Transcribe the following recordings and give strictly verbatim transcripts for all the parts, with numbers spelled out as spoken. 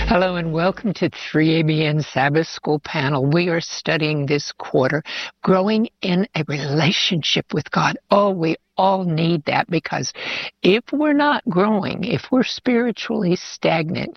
Hello and welcome to three A B N Sabbath School Panel. We are studying this quarter, growing in a relationship with God. Oh, we all need that, because if we're not growing, if we're spiritually stagnant,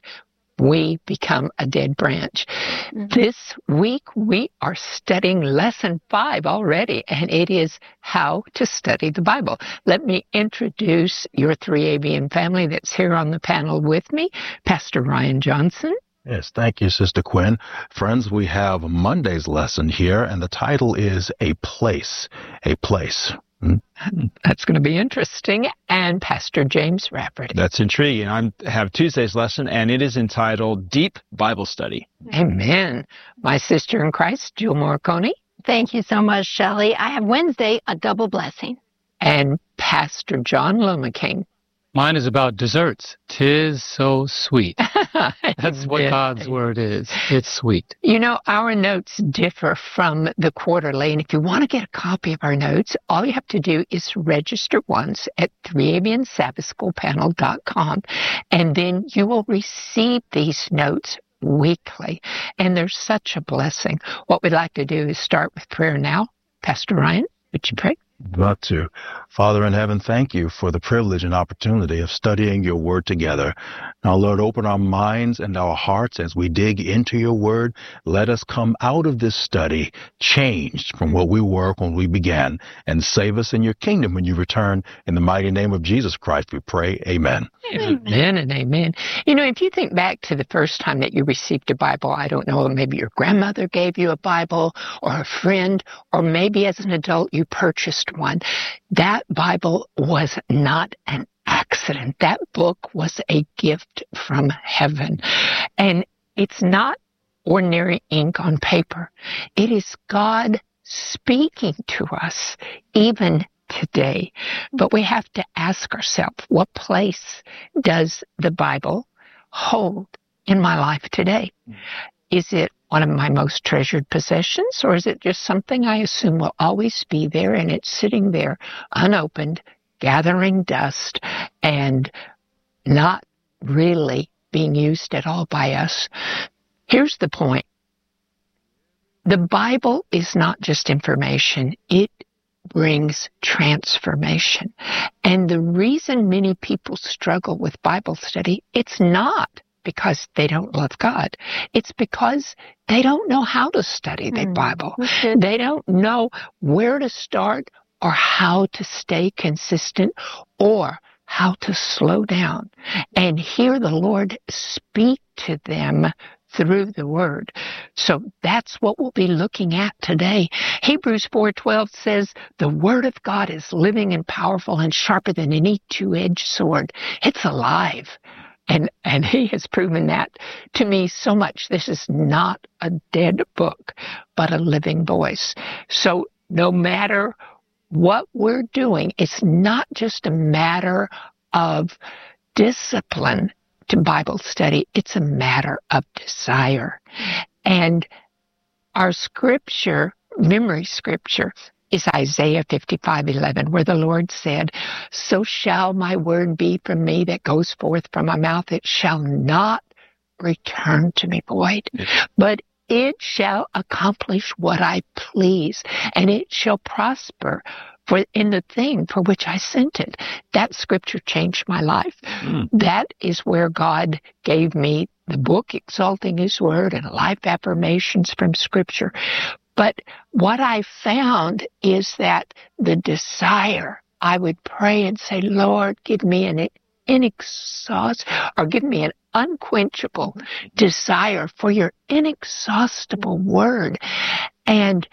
we become a dead branch. Mm-hmm. This week, we are studying lesson five already, and it is how to study the Bible. Let me introduce your three A B N family that's here on the panel with me. Pastor Ryan Johnson. Yes, thank you, Sister Quinn. Friends, we have Monday's lesson here, and the title is A Place. A Place. Hmm? That's going to be interesting. And Pastor James Rafferty. That's intriguing. I have Tuesday's lesson, and it is entitled Deep Bible Study. Amen. My sister in Christ, Jill Morricone. Thank you so much, Shelley. I have Wednesday, a double blessing. And Pastor John Lomaking. Mine is about desserts. 'Tis so sweet. That's what God's word is. It's sweet. You know, our notes differ from the quarterly, and if you want to get a copy of our notes, all you have to do is register once at three A B N Sabbath School Panel dot com, and then you will receive these notes weekly, and they're such a blessing. What we'd like to do is start with prayer now. Pastor Ryan, would you pray? About to. Father in heaven, thank you for the privilege and opportunity of studying your word together. Now, Lord, open our minds and our hearts as we dig into your word. Let us come out of this study changed from what we were when we began, and save us in your kingdom when you return. In the mighty name of Jesus Christ, we pray. Amen. Amen and amen. You know, if you think back to the first time that you received a Bible, I don't know, maybe your grandmother gave you a Bible, or a friend, or maybe as an adult you purchased one. That Bible was not an accident. That book was a gift from heaven. And it's not ordinary ink on paper. It is God speaking to us even today. But we have to ask ourselves, what place does the Bible hold in my life today? Is it one of my most treasured possessions, or is it just something I assume will always be there, and it's sitting there unopened, gathering dust, and not really being used at all by us? Here's the point. The Bible is not just information. It brings transformation. And the reason many people struggle with Bible study, it's not because they don't love God. It's because they don't know how to study the mm, Bible. They don't know where to start, or how to stay consistent, or how to slow down and hear the Lord speak to them through the Word. So that's what we'll be looking at today. Hebrews four twelve says, the Word of God is living and powerful and sharper than any two-edged sword. It's alive. And and he has proven that to me so much. This is not a dead book, but a living voice. So no matter what we're doing, it's not just a matter of discipline to Bible study. It's a matter of desire. And our scripture, memory scripture, is Isaiah fifty-five eleven, where the Lord said, so shall my word be from me that goes forth from my mouth. It shall not return to me void, but it shall accomplish what I please, and it shall prosper for in the thing for which I sent it. That scripture changed my life. Mm. That is where God gave me the book, Exalting His Word, and life affirmations from Scripture. But what I found is that the desire, I would pray and say, Lord, give me an inexhaustible, or give me an unquenchable desire for your inexhaustible word. And